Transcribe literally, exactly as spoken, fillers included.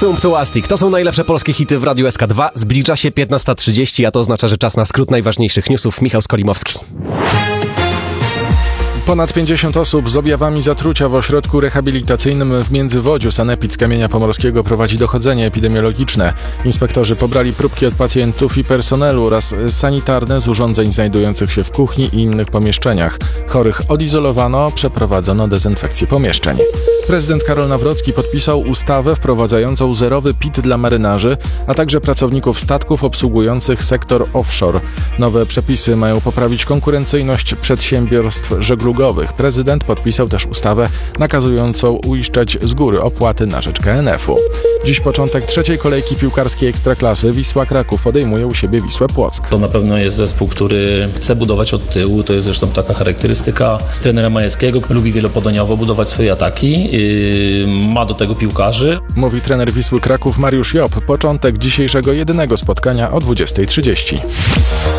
Sumptuastic. To są najlepsze polskie hity w Radiu S K dwa. Zbliża się piętnasta trzydzieści, a to oznacza, że czas na skrót najważniejszych newsów. Michał Skolimowski. Ponad pięćdziesiąt osób z objawami zatrucia w ośrodku rehabilitacyjnym w Międzywodziu. Sanepid z Kamienia Pomorskiego prowadzi dochodzenie epidemiologiczne. Inspektorzy pobrali próbki od pacjentów i personelu oraz sanitarne z urządzeń znajdujących się w kuchni i innych pomieszczeniach. Chorych odizolowano, przeprowadzono dezynfekcję pomieszczeń. Prezydent Karol Nawrocki podpisał ustawę wprowadzającą zerowy P I T dla marynarzy, a także pracowników statków obsługujących sektor offshore. Nowe przepisy mają poprawić konkurencyjność przedsiębiorstw żeglugowych. Prezydent podpisał też ustawę nakazującą uiszczać z góry opłaty na rzecz K N F u. Dziś początek trzeciej kolejki piłkarskiej Ekstraklasy. Wisła Kraków podejmuje u siebie Wisłę Płock. To na pewno jest zespół, który chce budować od tyłu. To jest zresztą taka charakterystyka trenera Majewskiego. Lubi wielopodaniowo budować swoje ataki. Yy, ma do tego piłkarzy. Mówi trener Wisły Kraków Mariusz Job. Początek dzisiejszego jedynego spotkania o dwudziestej trzydzieści.